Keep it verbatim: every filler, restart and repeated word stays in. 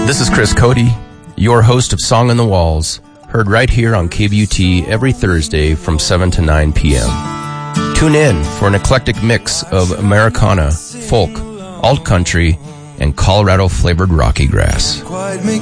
This is Chris Cody, your host of Song on the Walls, heard right here on K B U T every Thursday from seven to nine p.m. Tune in for an eclectic mix of Americana, folk, alt country, and Colorado-flavored rocky grass.